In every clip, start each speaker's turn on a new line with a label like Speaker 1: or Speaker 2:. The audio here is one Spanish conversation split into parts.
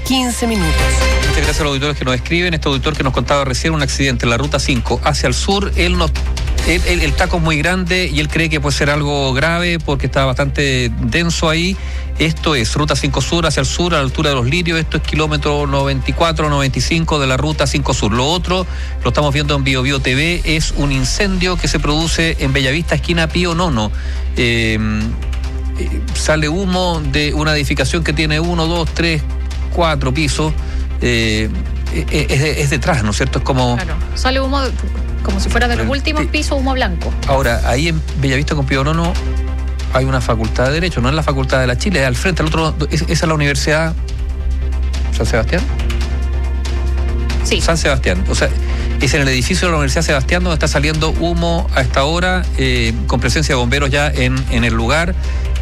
Speaker 1: 15 minutos.
Speaker 2: Muchas gracias a los auditores que nos escriben. Este auditor que nos contaba recién un accidente en la ruta 5 hacia el sur. El taco es muy grande y él cree que puede ser algo grave porque está bastante denso ahí. Esto es ruta 5 sur hacia el sur, a la altura de Los Lirios. Esto es kilómetro 94, 95 de la ruta 5 sur. Lo otro, lo estamos viendo en BioBio TV, es un incendio que se produce en Bellavista, esquina Pío Nono. Sale humo de una edificación que tiene 1, 2, 3, 4 pisos. Es detrás, ¿no es cierto? Es como...
Speaker 3: Claro, sale humo como si fuera de los últimos pisos, humo blanco.
Speaker 2: Ahora, ahí en Bellavista con Pío Nono hay una facultad de Derecho, no es la Facultad de la Chile, es al frente, al otro, esa es la Universidad San Sebastián.
Speaker 3: Sí.
Speaker 2: San Sebastián, o sea, es en el edificio de la Universidad Sebastián donde está saliendo humo a esta hora, con presencia de bomberos ya en el lugar,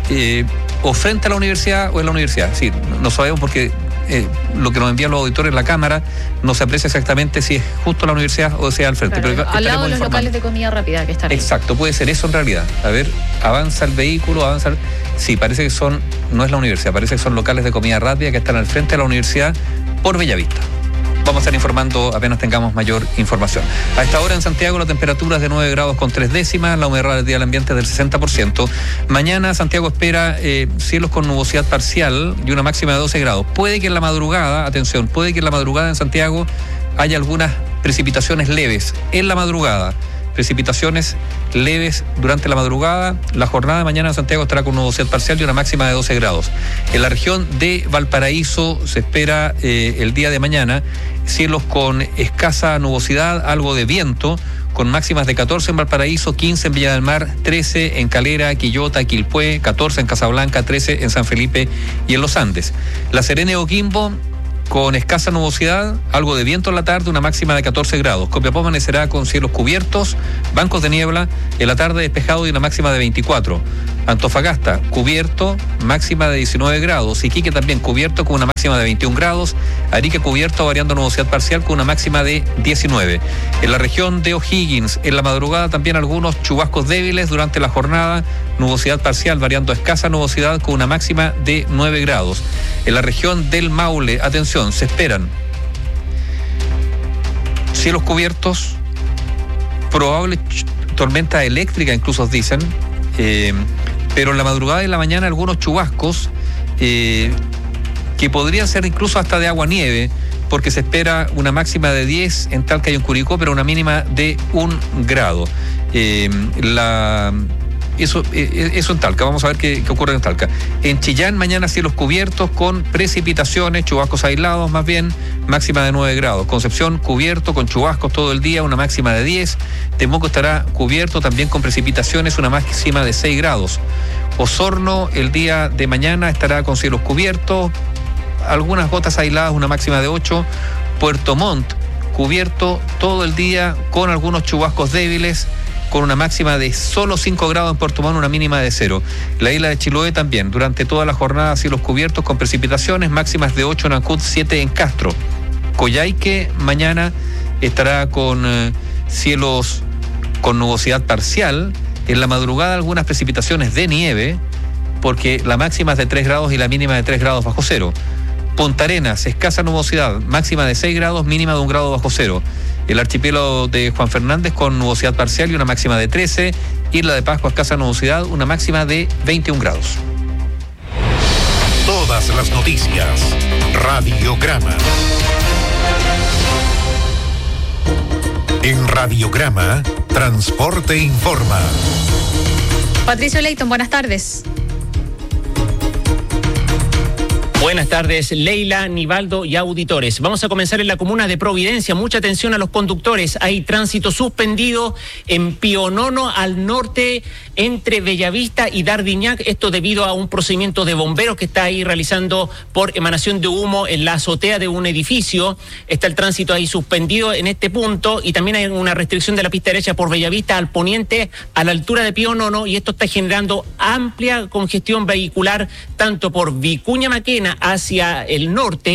Speaker 2: o frente a la universidad o en la universidad. Sí, no sabemos porque lo que nos envían los auditores en la cámara no se aprecia exactamente si es justo la universidad o sea al frente.
Speaker 3: Claro,
Speaker 2: pero
Speaker 3: al lado de los locales de comida rápida que están ahí.
Speaker 2: Exacto, puede ser eso en realidad. A ver, avanza el vehículo, avanza. Sí, parece que no es la universidad, parece que son locales de comida rápida que están al frente de la universidad por Bellavista. Vamos a estar informando apenas tengamos mayor información. A esta hora en Santiago la temperatura es de 9 grados con 3 décimas, la humedad del día del ambiente es del 60%. Mañana Santiago espera cielos con nubosidad parcial y una máxima de 12 grados. Puede que en la madrugada, atención, puede que en la madrugada en Santiago haya algunas precipitaciones leves en la madrugada. Precipitaciones leves durante la madrugada. La jornada de mañana en Santiago estará con nubosidad parcial y una máxima de 12 grados. En la región de Valparaíso se espera el día de mañana cielos con escasa nubosidad, algo de viento, con máximas de 14 en Valparaíso, 15 en Villa del Mar, 13 en Calera, Quillota, Quilpué, 14 en Casablanca, 13 en San Felipe y en los Andes. La Serena y Oquimbo con escasa nubosidad, algo de viento en la tarde, una máxima de 14 grados. Copiapó amanecerá con cielos cubiertos, bancos de niebla, en la tarde despejado y una máxima de 24. Antofagasta, cubierto, máxima de 19 grados. Iquique también cubierto con una máxima de 21 grados. Arica cubierto, variando nubosidad parcial con una máxima de 19. En la región de O'Higgins, en la madrugada también algunos chubascos débiles durante la jornada, nubosidad parcial, variando escasa nubosidad con una máxima de 9 grados. En la región del Maule, atención, se esperan cielos cubiertos, probable tormenta eléctrica incluso dicen, pero en la madrugada y en la mañana algunos chubascos que podrían ser incluso hasta de agua-nieve, porque se espera una máxima de 10 en Talca y en Curicó, pero una mínima de 1 grado. Eso en Talca, vamos a ver qué ocurre en Talca. En Chillán, mañana cielos cubiertos con precipitaciones, chubascos aislados más bien, máxima de 9 grados. Concepción, cubierto con chubascos todo el día, una máxima de 10. Temuco estará cubierto también con precipitaciones, una máxima de 6 grados. Osorno, el día de mañana estará con cielos cubiertos, algunas gotas aisladas, una máxima de 8. Puerto Montt, cubierto todo el día con algunos chubascos débiles, con una máxima de solo 5 grados en Puerto Montt, una mínima de 0. La isla de Chiloé también, durante toda la jornada cielos cubiertos con precipitaciones, máximas de 8 en Ancud, 7 en Castro. Coyhaique mañana estará con cielos con nubosidad parcial. En la madrugada algunas precipitaciones de nieve, porque la máxima es de 3 grados y la mínima de 3 grados bajo cero. Punta Arenas, escasa nubosidad, máxima de 6 grados, mínima de 1 grado bajo cero. El archipiélago de Juan Fernández con nubosidad parcial y una máxima de 13. Isla de Pascua, escasa nubosidad, una máxima de 21 grados.
Speaker 4: Todas las noticias. Radiograma. En Radiograma, Transporte Informa.
Speaker 3: Patricio Leighton, buenas tardes.
Speaker 5: Buenas tardes, Leila, Nivaldo y auditores. Vamos a comenzar en la comuna de Providencia. Mucha atención a los conductores. Hay tránsito suspendido en Pío Nono al norte entre Bellavista y Dardiñac. Esto debido a un procedimiento de bomberos que está ahí realizando por emanación de humo en la azotea de un edificio. Está el tránsito ahí suspendido en este punto y también hay una restricción de la pista derecha por Bellavista al poniente a la altura de Pío Nono, y esto está generando amplia congestión vehicular tanto por Vicuña Maquena hacia el norte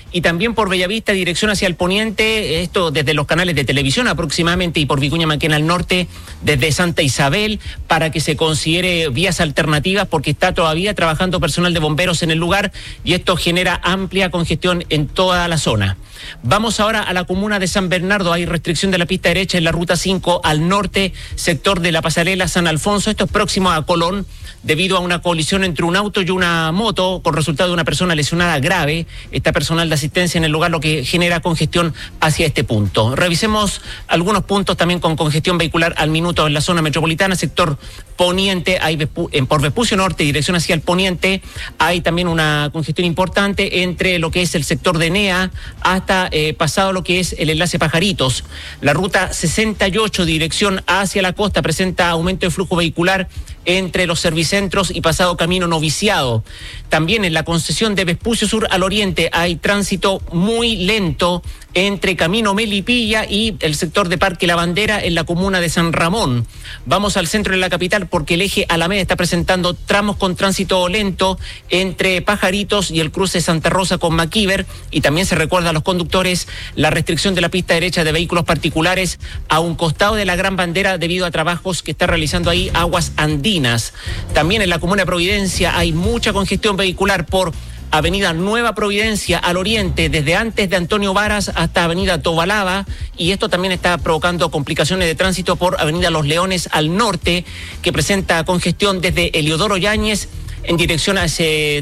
Speaker 5: y también por Bellavista, dirección hacia el poniente, esto desde los canales de televisión aproximadamente, y por Vicuña Maquena al norte, desde Santa Isabel, para que se considere vías alternativas, porque está todavía trabajando personal de bomberos en el lugar y esto genera amplia congestión en toda la zona. Vamos ahora a la comuna de San Bernardo. Hay restricción de la pista derecha en la ruta 5 al norte, sector de la pasarela San Alfonso. Esto es próximo a Colón, debido a una colisión entre un auto y una moto, con resultado de una persona lesionada grave. Está personal de asistencia en el lugar, lo que genera congestión hacia este punto. Revisemos algunos puntos también con congestión vehicular al minuto en la zona metropolitana, sector poniente. Hay por Vespucio Norte, dirección hacia el poniente, hay también una congestión importante entre lo que es el sector de NEA hasta pasado lo que es el enlace Pajaritos. La ruta 68, dirección hacia la costa, presenta aumento de flujo vehicular entre los servicentros y pasado Camino Noviciado. También en la concesión de Vespucio Sur al oriente hay tránsito muy lento entre Camino Melipilla y el sector de Parque La Bandera en la comuna de San Ramón. Vamos al centro de la capital porque el eje Alameda está presentando tramos con tránsito lento entre Pajaritos y el cruce Santa Rosa con Maquíver, y también se recuerda a los conductores la restricción de la pista derecha de vehículos particulares a un costado de la Gran Bandera debido a trabajos que está realizando ahí Aguas Andinas. También en la comuna de Providencia hay mucha congestión vehicular por Avenida Nueva Providencia al oriente, desde antes de Antonio Varas hasta Avenida Tobalaba, y esto también está provocando complicaciones de tránsito por Avenida Los Leones al norte, que presenta congestión desde Eliodoro Yáñez en dirección a ese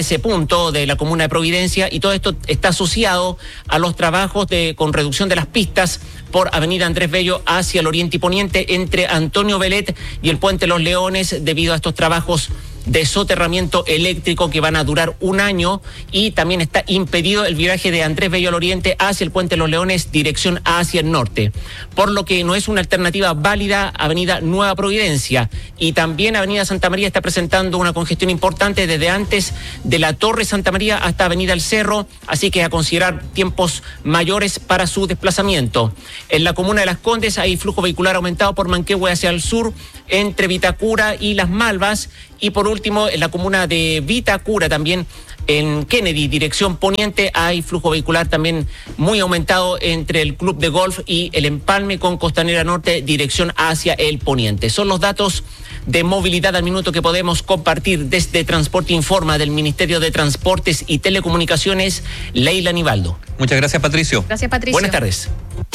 Speaker 5: punto de la comuna de Providencia, y todo esto está asociado a los trabajos con reducción de las pistas por Avenida Andrés Bello hacia el oriente y poniente entre Antonio Velet y el Puente Los Leones, debido a estos trabajos de soterramiento eléctrico que van a durar un año, y también está impedido el viraje de Andrés Bello al oriente hacia el Puente Los Leones, dirección hacia el norte, por lo que no es una alternativa válida Avenida Nueva Providencia. Y también Avenida Santa María está presentando una congestión importante desde antes de la Torre Santa María hasta Avenida El Cerro, así que a considerar tiempos mayores para su desplazamiento. En la comuna de Las Condes hay flujo vehicular aumentado por Manquehue hacia el sur, entre Vitacura y Las Malvas, y por último en la comuna de Vitacura también en Kennedy, dirección poniente, hay flujo vehicular también muy aumentado entre el Club de Golf y el Empalme con Costanera Norte, dirección hacia el poniente. Son los datos de movilidad al minuto que podemos compartir desde Transporte Informa del Ministerio de Transportes y Telecomunicaciones. Leila Nivaldo.
Speaker 2: Muchas gracias, Patricio.
Speaker 3: Gracias, Patricio.
Speaker 5: Buenas tardes.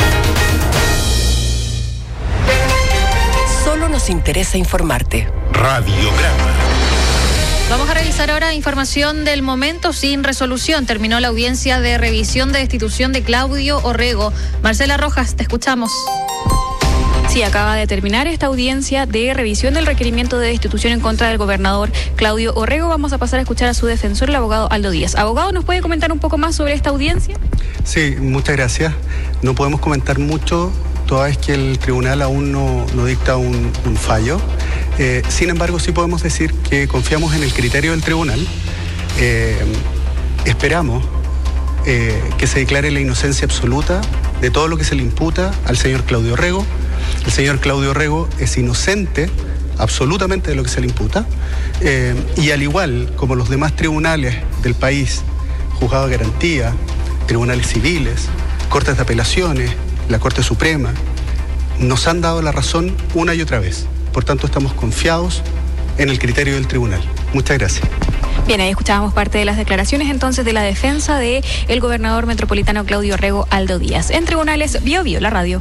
Speaker 1: Solo nos interesa informarte.
Speaker 4: Radiograma.
Speaker 3: Vamos a revisar ahora información del momento sin resolución. Terminó la audiencia de revisión de destitución de Claudio Orrego. Marcela Rojas, te escuchamos.
Speaker 6: Sí, acaba de terminar esta audiencia de revisión del requerimiento de destitución en contra del gobernador Claudio Orrego. Vamos a pasar a escuchar a su defensor, el abogado Aldo Díaz. Abogado, ¿nos puede comentar un poco más sobre esta audiencia?
Speaker 7: Sí, muchas gracias. No podemos comentar mucho, toda vez que el tribunal aún no dicta un fallo. Sin embargo, sí podemos decir que confiamos en el criterio del tribunal. Esperamos que se declare la inocencia absoluta de todo lo que se le imputa al señor Claudio Orrego. El señor Claudio Orrego es inocente absolutamente de lo que se le imputa, y al igual como los demás tribunales del país, juzgados de garantía, tribunales civiles, cortes de apelaciones, la Corte Suprema, nos han dado la razón una y otra vez. Por tanto, estamos confiados en el criterio del tribunal. Muchas gracias.
Speaker 6: Bien, ahí escuchábamos parte de las declaraciones entonces de la defensa del gobernador metropolitano Claudio Orrego, Aldo Díaz. En tribunales, Bio la radio.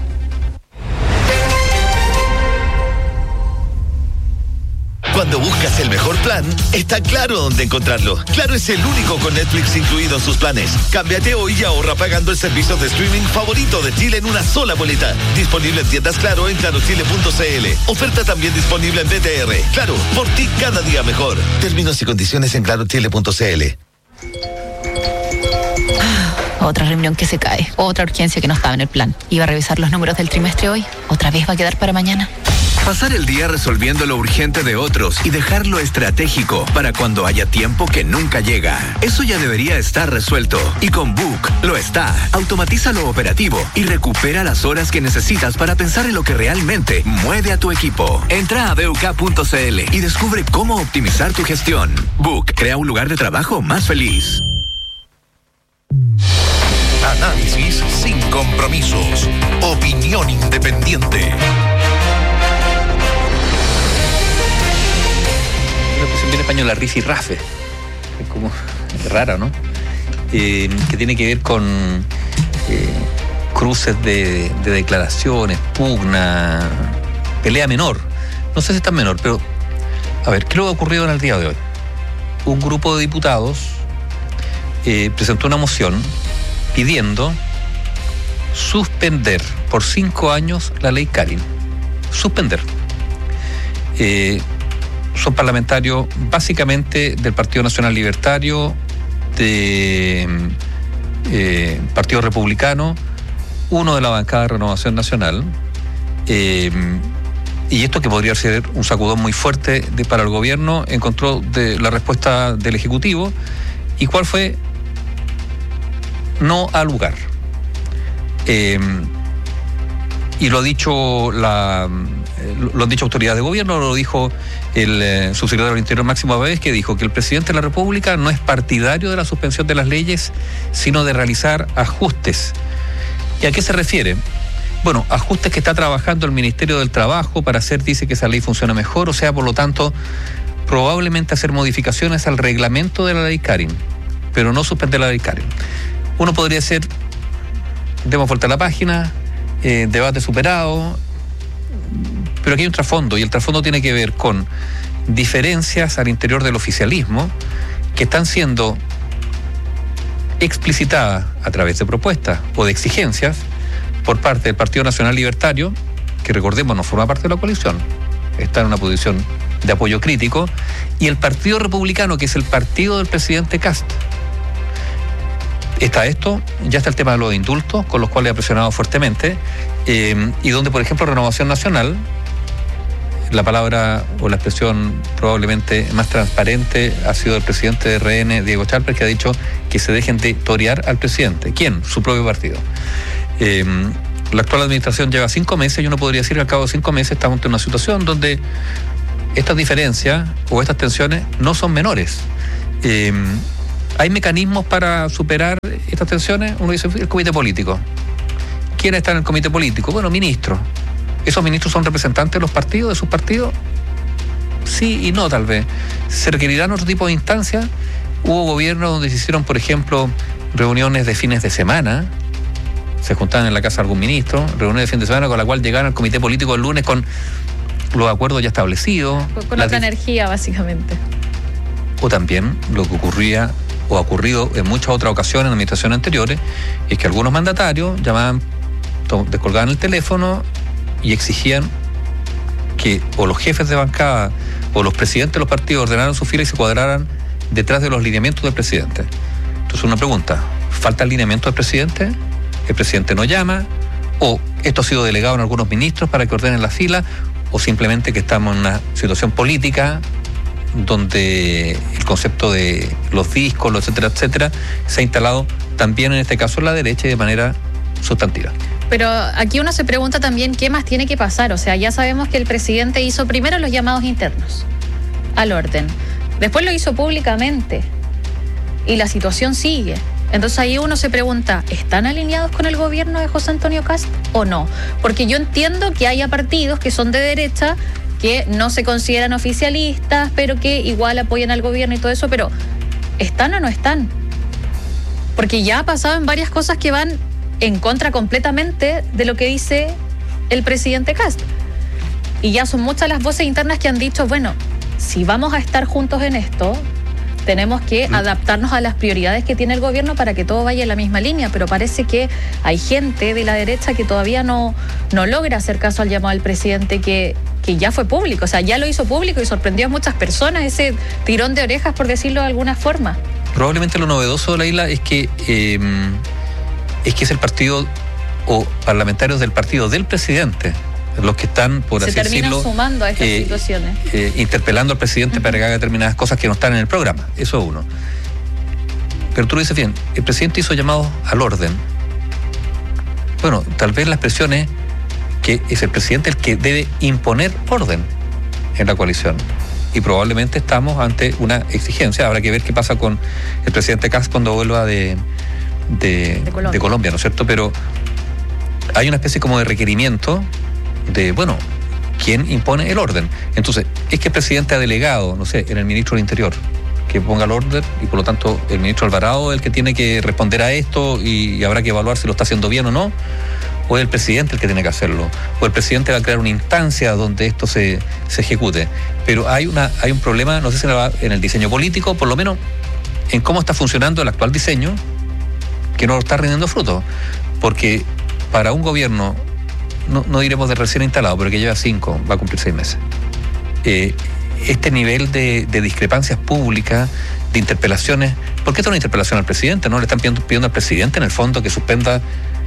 Speaker 8: Cuando buscas el mejor plan, está Claro dónde encontrarlo. Claro es el único con Netflix incluido en sus planes. Cámbiate hoy y ahorra pagando el servicio de streaming favorito de Chile en una sola boleta. Disponible en tiendas Claro en clarochile.cl. Oferta también disponible en BTR. Claro, por ti cada día mejor. Términos y condiciones en clarochile.cl.
Speaker 9: Otra reunión que se cae, otra urgencia que no estaba en el plan. Iba a revisar los números del trimestre hoy, otra vez va a quedar para mañana.
Speaker 10: Pasar el día resolviendo lo urgente de otros y dejar lo estratégico para cuando haya tiempo que nunca llega. Eso ya debería estar resuelto. Y con Book lo está. Automatiza lo operativo y recupera las horas que necesitas para pensar en lo que realmente mueve a tu equipo. Entra a BUK.cl y descubre cómo optimizar tu gestión. Book crea un lugar de trabajo más feliz.
Speaker 4: compromisos. Opinión independiente.
Speaker 2: Una expresión bien española, rifirrafe. Es como rara, ¿no? Que tiene que ver con cruces de declaraciones, pugna, pelea menor. No sé si es tan menor, pero a ver, ¿qué es lo que ha ocurrido en el día de hoy? Un grupo de diputados presentó una moción pidiendo suspender por 5 años la ley Karin. Suspender. Son parlamentarios básicamente del Partido Nacional Libertario, de Partido Republicano, uno de la bancada de Renovación Nacional, y esto, que podría ser un sacudón muy fuerte para el gobierno, encontró la respuesta del Ejecutivo. ¿Y cuál fue? No al lugar. Y lo ha dicho lo han dicho autoridades de gobierno, lo dijo el subsecretario del Interior Máximo Abades, que dijo que el presidente de la República no es partidario de la suspensión de las leyes, sino de realizar ajustes. ¿Y a qué se refiere? Bueno, ajustes que está trabajando el Ministerio del Trabajo para hacer, dice, que esa ley funcione mejor, o sea, por lo tanto, probablemente hacer modificaciones al reglamento de la ley Karin, pero no suspender la ley Karin. Uno podría ser, demos vuelta a la página, debate superado, pero aquí hay un trasfondo, y el trasfondo tiene que ver con diferencias al interior del oficialismo que están siendo explicitadas a través de propuestas o de exigencias por parte del Partido Nacional Libertario, que, recordemos, no forma parte de la coalición, está en una posición de apoyo crítico, y el Partido Republicano, que es el partido del presidente Kast. Está esto, ya está el tema de los indultos, con los cuales ha presionado fuertemente, y donde, por ejemplo, Renovación Nacional, la palabra o la expresión probablemente más transparente ha sido el presidente de RN, Diego Chalper, que ha dicho que se dejen de torear al presidente. ¿Quién? Su propio partido. La actual administración lleva 5 meses, y uno podría decir que al cabo de 5 meses estamos en una situación donde estas diferencias o estas tensiones no son menores. ¿Hay mecanismos para superar estas tensiones? Uno dice, el comité político. ¿Quién está en el comité político? Bueno, ministros. ¿Esos ministros son representantes de los partidos, de sus partidos? Sí y no, tal vez. ¿Se requerirán otro tipo de instancias? Hubo gobiernos donde se hicieron, por ejemplo, reuniones de fines de semana. Se juntaban en la casa de algún ministro, reuniones de fin de semana con la cual llegaron al comité político el lunes con los acuerdos ya establecidos.
Speaker 3: Con otra energía, básicamente.
Speaker 2: O también lo que ocurría o ha ocurrido en muchas otras ocasiones en administraciones anteriores, es que algunos mandatarios llamaban, descolgaban el teléfono y exigían que o los jefes de bancada o los presidentes de los partidos ordenaran su fila y se cuadraran detrás de los lineamientos del presidente. Entonces, una pregunta, ¿falta el lineamiento del presidente? ¿El presidente no llama? ¿O esto ha sido delegado en algunos ministros para que ordenen la fila? ¿O simplemente que estamos en una situación política donde el concepto de los discos, etcétera, etcétera, se ha instalado también en este caso en la derecha y de manera sustantiva?
Speaker 3: Pero aquí uno se pregunta también qué más tiene que pasar. O sea, ya sabemos que el presidente hizo primero los llamados internos al orden, después lo hizo públicamente y la situación sigue. Entonces ahí uno se pregunta, ¿están alineados con el gobierno de José Antonio Kast o no? Porque yo entiendo que haya partidos que son de derecha que no se consideran oficialistas, pero que igual apoyan al gobierno y todo eso, pero ¿están o no están? Porque ya ha pasado en varias cosas que van en contra completamente de lo que dice el presidente Kast. Y ya son muchas las voces internas que han dicho, bueno, si vamos a estar juntos en esto, tenemos que adaptarnos a las prioridades que tiene el gobierno para que todo vaya en la misma línea, pero parece que hay gente de la derecha que todavía no logra hacer caso al llamado del presidente que ya fue público, o sea, ya lo hizo público y sorprendió a muchas personas, ese tirón de orejas, por decirlo de alguna forma.
Speaker 2: Probablemente lo novedoso de la isla es que es el partido o parlamentarios del partido del presidente los que están, por así decirlo, se terminan
Speaker 3: sumando a estas situaciones,
Speaker 2: interpelando al presidente para que haga determinadas cosas que no están en el programa. Eso es uno. Pero tú lo dices bien, el presidente hizo llamados al orden. Bueno, tal vez la expresión es que es el presidente el que debe imponer orden en la coalición. Y probablemente estamos ante una exigencia. Habrá que ver qué pasa con el presidente Kast cuando vuelva de Colombia, ¿no es cierto? Pero hay una especie como de requerimiento de, bueno, ¿quién impone el orden? Entonces, es que el presidente ha delegado, no sé, en el ministro del Interior, que ponga el orden, y por lo tanto el ministro Alvarado es el que tiene que responder a esto y habrá que evaluar si lo está haciendo bien o no, o es el presidente el que tiene que hacerlo, o el presidente va a crear una instancia donde esto se ejecute. Pero hay un problema, no sé si en el diseño político, por lo menos en cómo está funcionando el actual diseño, que no está rindiendo frutos, porque para un gobierno, no diremos de recién instalado, pero que lleva 5, va a cumplir 6 meses, este nivel de discrepancias públicas, de interpelaciones, ¿por qué es una interpelación al presidente? No le están pidiendo al presidente en el fondo que suspenda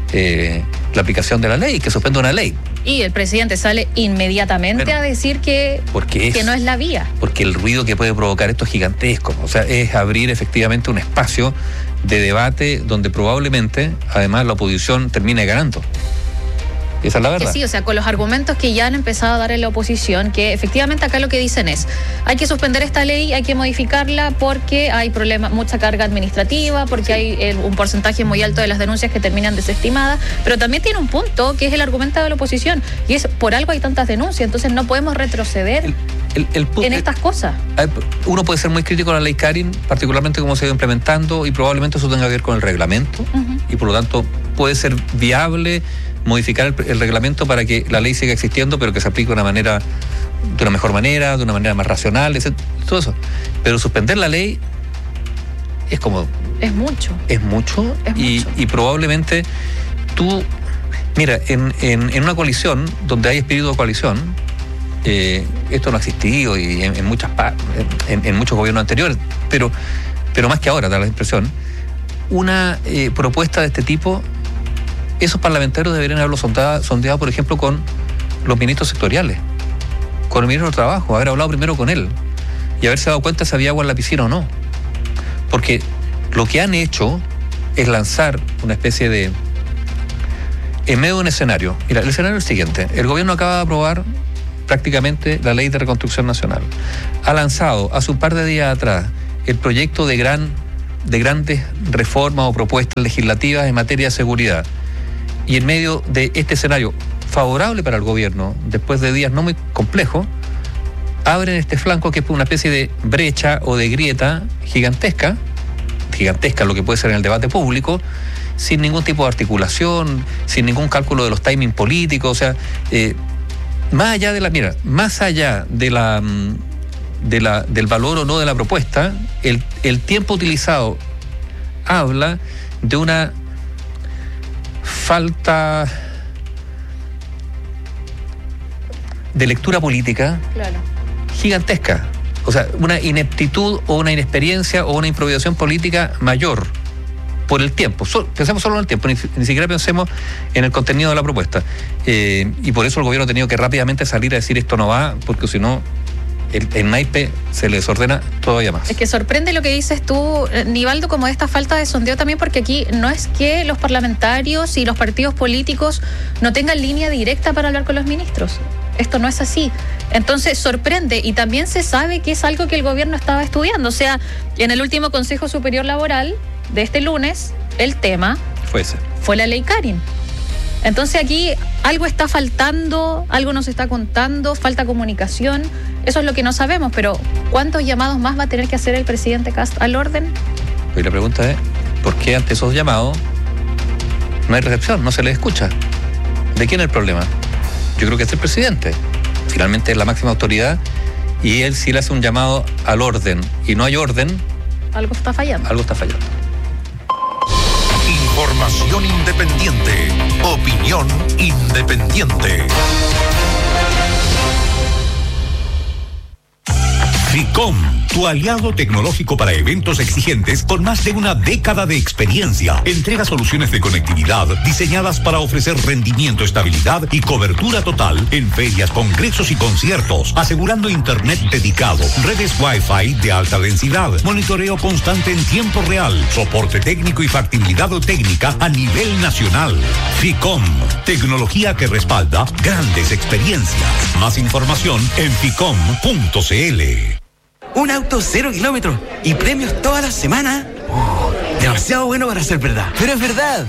Speaker 2: la aplicación de la ley, que suspenda una ley.
Speaker 3: Y el presidente sale inmediatamente a decir que no es la vía. Porque el ruido que puede provocar esto es gigantesco. O sea, es abrir efectivamente un espacio de debate donde probablemente, además, la oposición termine ganando. Esa es la verdad. Que sí, o sea, con los argumentos que ya han empezado a dar en la oposición, que efectivamente acá lo que dicen es, hay que suspender esta ley, hay que modificarla porque hay problemas, mucha carga administrativa, porque hay un porcentaje muy alto de las denuncias que terminan desestimadas, pero también tiene un punto que es el argumento de la oposición, y es, por algo hay tantas denuncias, entonces no podemos retroceder en estas cosas. Uno puede ser muy crítico a la ley Karin, particularmente cómo se ha ido implementando, y probablemente eso tenga que ver con el reglamento, y por lo tanto puede ser viable modificar el reglamento para que la ley siga existiendo, pero que se aplique de una mejor manera, de una manera más racional, etc. Todo eso. Pero suspender la ley es como... Es mucho. Y probablemente tú... Mira, en una coalición, donde hay espíritu de coalición, esto no ha existido y en muchos gobiernos anteriores, pero más que ahora, da la impresión, una propuesta de este tipo... Esos parlamentarios deberían haberlo sondeado, por ejemplo, con los ministros sectoriales, con el ministro de Trabajo, haber hablado primero con él y haberse dado cuenta si había agua en la piscina o no. Porque lo que han hecho es lanzar una especie de... En medio de un escenario. Mira, el escenario es el siguiente. El gobierno acaba de aprobar prácticamente la Ley de Reconstrucción Nacional. Ha lanzado hace un par de días atrás el proyecto de grandes reformas o propuestas legislativas en materia de seguridad. Y en medio de este escenario favorable para el gobierno, después de días no muy complejos, abren este flanco que es una especie de brecha o de grieta gigantesca lo que puede ser en el debate público, sin ningún tipo de articulación, sin ningún cálculo de los timing políticos, o sea, más allá del valor o no de la propuesta, el tiempo utilizado habla de una falta de lectura política gigantesca. O sea, una ineptitud o una inexperiencia o una improvisación política mayor por el tiempo. Pensemos solo en el tiempo, ni siquiera pensemos en el contenido de la propuesta. Y por eso el gobierno ha tenido que rápidamente salir a decir esto no va, porque si no, el naipe se le desordena todavía más. Es que sorprende lo que dices tú, Nivaldo, como esta falta de sondeo también, porque aquí no es que los parlamentarios y los partidos políticos no tengan línea directa para hablar con los ministros. Esto no es así. Entonces sorprende, y también se sabe que es algo que el gobierno estaba estudiando. O sea, en el último Consejo Superior Laboral de este lunes, el tema fue la ley Karin. Entonces aquí algo está faltando, algo nos está contando, falta comunicación. Eso es lo que no sabemos, pero ¿cuántos llamados más va a tener que hacer el presidente Kast al orden? Y la pregunta es, ¿por qué ante esos llamados no hay recepción, no se les escucha? ¿De quién es el problema? Yo creo que es el presidente. Finalmente es la máxima autoridad y él, si le hace un llamado al orden y no hay orden, algo está fallando.
Speaker 4: Información independiente. Opinión independiente. FICOM, tu aliado tecnológico para eventos exigentes con más de una década de experiencia. Entrega soluciones de conectividad diseñadas para ofrecer rendimiento, estabilidad y cobertura total en ferias, congresos y conciertos, asegurando internet dedicado, redes Wi-Fi de alta densidad, monitoreo constante en tiempo real, soporte técnico y factibilidad técnica a nivel nacional. FICOM, tecnología que respalda grandes experiencias. Más información en ficom.cl.
Speaker 11: Un auto 0 kilómetros y premios todas las semanas. Demasiado bueno para ser verdad. Pero es verdad.